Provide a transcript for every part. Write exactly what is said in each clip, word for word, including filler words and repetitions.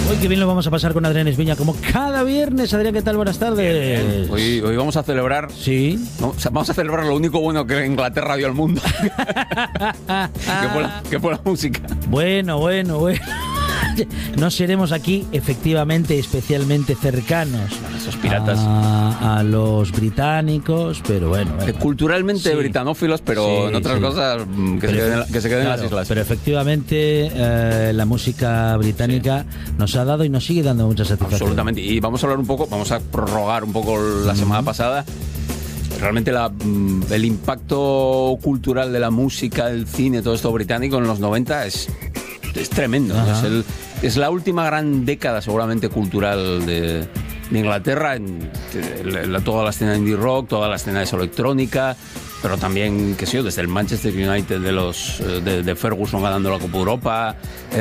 Hoy qué bien lo vamos a pasar con Adrián Esviña, como cada viernes. Adrián, ¿qué tal? Buenas tardes. Hoy, hoy vamos a celebrar... Sí. No, o sea, vamos a celebrar lo único bueno que Inglaterra dio al mundo. que, fue la, que fue la música. Bueno, bueno, bueno. No seremos aquí, efectivamente, especialmente cercanos esos piratas a, a los británicos, pero bueno, bueno. Culturalmente sí. britanófilos, pero sí, en otras sí. cosas que, pero, se queden, que se queden claro, en las islas. Pero efectivamente eh, la música británica sí. nos ha dado y nos sigue dando mucha satisfacción. Absolutamente. Y vamos a hablar un poco, vamos a prorrogar un poco la semana uh-huh. pasada. Realmente la, el impacto cultural de la música, del cine, todo esto británico en los noventa es... Es tremendo, ¿no? es, el, es la última gran década seguramente cultural de, de Inglaterra, en, en, en toda la escena indie rock, toda la escena de electrónica, pero también, qué sé yo, desde el Manchester United de los de, de Ferguson ganando la Copa Europa,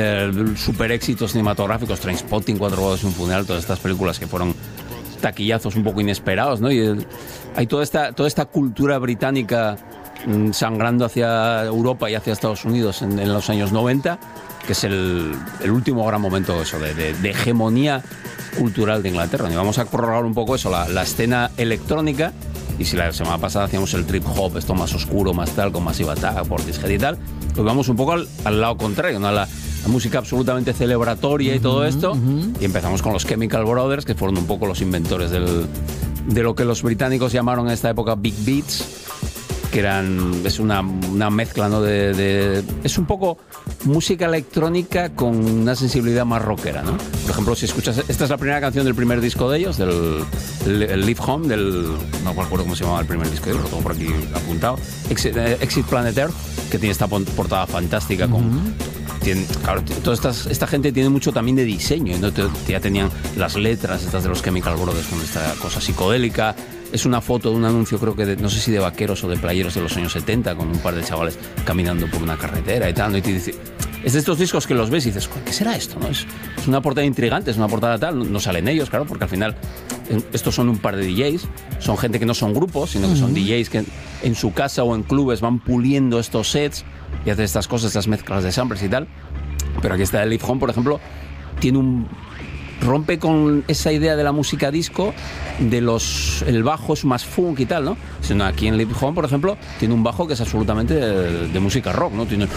el super éxitos cinematográficos, Trainspotting, Cuatro bodas y un funeral, todas estas películas que fueron taquillazos un poco inesperados, ¿no? Y el, hay toda esta, toda esta cultura británica sangrando hacia Europa y hacia Estados Unidos en, en los años noventa, que es el, el último gran momento eso, de, de, de hegemonía cultural de Inglaterra. Y vamos a prorrogar un poco eso, la, la escena electrónica, y si la semana pasada hacíamos el trip hop, esto más oscuro, más tal, con Massive Attack, Portishead y tal, pues vamos un poco al, al lado contrario, ¿no? La, la música absolutamente celebratoria y todo esto, uh-huh. y empezamos con los Chemical Brothers, que fueron un poco los inventores del, de lo que los británicos llamaron en esta época Big Beats, que eran, es una, una mezcla, ¿no? De, de, es un poco música electrónica con una sensibilidad más rockera, ¿no? Por ejemplo, si escuchas, esta es la primera canción del primer disco de ellos, del el, el Leave Home, del, no me acuerdo cómo se llamaba el primer disco de ellos, lo tengo por aquí apuntado, Exit, eh, Exit Planet Earth, que tiene esta portada fantástica con... Uh-huh. Tiene, claro, toda esta, esta gente tiene mucho también de diseño, ¿no? Ya tenían las letras estas de los Chemical Brothers con esta cosa psicodélica. Es una foto de un anuncio, creo que de, no sé si de vaqueros o de playeros de los años setenta, con un par de chavales caminando por una carretera y tal, ¿no? Y te dice, es de estos discos que los ves y dices, ¿qué será esto? ¿No? Es, es una portada intrigante, es una portada tal, no salen ellos, claro, porque al final estos son un par de D Js, son gente que no son grupos, sino que son D Js que en, en su casa o en clubes van puliendo estos sets y hacen estas cosas, estas mezclas de samplers y tal. Pero aquí está el Leave Home, por ejemplo, tiene un... rompe con esa idea de la música disco, de los el bajo es más funk y tal, ¿no? Sino aquí en Leave Home, por ejemplo, tiene un bajo que es absolutamente de, de música rock, ¿no? Tiene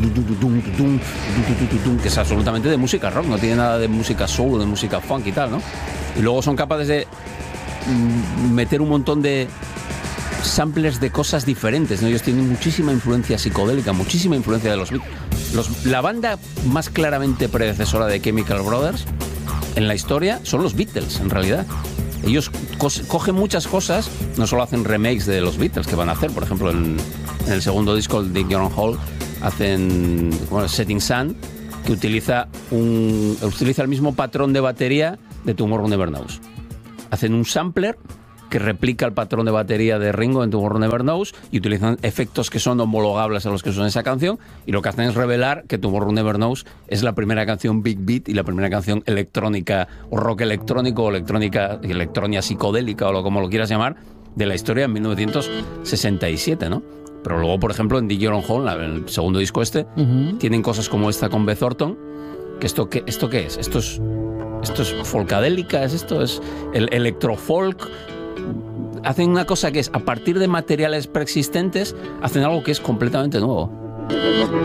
que es absolutamente de música rock, no tiene nada de música soul, de música funk y tal, ¿no? Y luego son capaces de meter un montón de samplers de cosas diferentes, ¿no? Ellos tienen muchísima influencia psicodélica, muchísima influencia de los Beatles. Los, la banda más claramente predecesora de Chemical Brothers en la historia son los Beatles, en realidad. Ellos co- cogen muchas cosas, no solo hacen remakes de los Beatles que van a hacer, por ejemplo, en, en el segundo disco, el Dig Your Own Hole, hacen bueno, Setting Sun, que utiliza, un, utiliza el mismo patrón de batería de Tomorrow Never Knows. Hacen un sampler que replica el patrón de batería de Ringo en Tomorrow Never Knows y utilizan efectos que son homologables a los que son esa canción, y lo que hacen es revelar que Tomorrow Never Knows es la primera canción Big Beat y la primera canción electrónica o rock electrónico o electrónica, electrónica psicodélica o lo, como lo quieras llamar, de la historia en mil novecientos sesenta y siete, ¿no? Pero luego, por ejemplo, en Dig Your Own Home, el segundo disco este, uh-huh. tienen cosas como esta con Beth Orton, que esto qué, ¿esto qué es? Esto es, esto es folkadélica, ¿es esto? Es el electrofolk. Hacen una cosa que es, a partir de materiales preexistentes, hacen algo que es completamente nuevo.